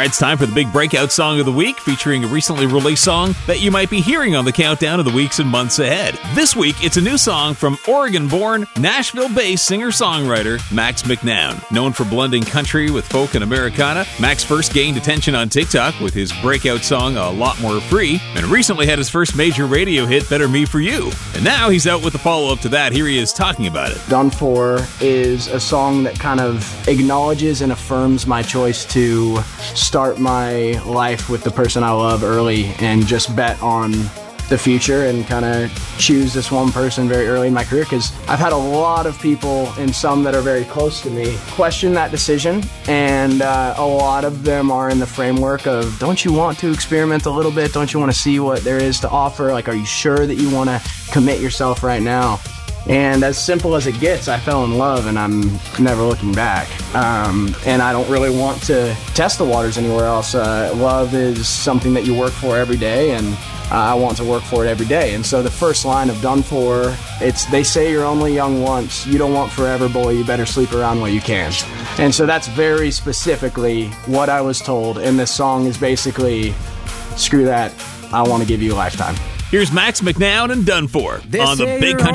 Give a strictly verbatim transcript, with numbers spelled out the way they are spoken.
right, it's time for the big breakout song of the week, featuring a recently released song that you might be hearing on the countdown of the weeks and months ahead. This week, it's a new song from Oregon-born, Nashville-based singer-songwriter Max McNown. Known for blending country with folk and Americana, Max first gained attention on TikTok with his breakout song A Lot More Free, and recently had his first major radio hit, Better Me For You. And now he's out with the follow-up to that. Here he is talking about it. Done For is a song that kind of acknowledges and affirms my choice to start my life with the person I love early and just bet on the future and kind of choose this one person very early in my career, because I've had a lot of people, and some that are very close to me, question that decision, and uh, a lot of them are in the framework of, don't you want to experiment a little bit? Don't you want to see what there is to offer? Like, are you sure that you want to commit yourself right now? And as simple as it gets, I fell in love, and I'm never looking back. Um, and I don't really want to test the waters anywhere else. Uh, love is something that you work for every day, and uh, I want to work for it every day. And so the first line of Done For, it's, they say you're only young once. You don't want forever, boy. You better sleep around while you can. And so that's very specifically what I was told. And this song is basically, screw that. I want to give you a lifetime. Here's Max McNown and Done For They on the say Big you're Country